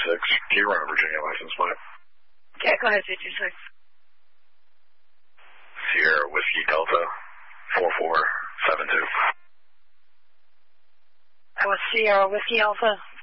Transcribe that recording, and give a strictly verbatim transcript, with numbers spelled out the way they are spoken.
six. Can you run a Virginia license plate? Okay, go ahead, two two six. Sierra Whiskey Delta four four seven two. That was Sierra Whiskey Alpha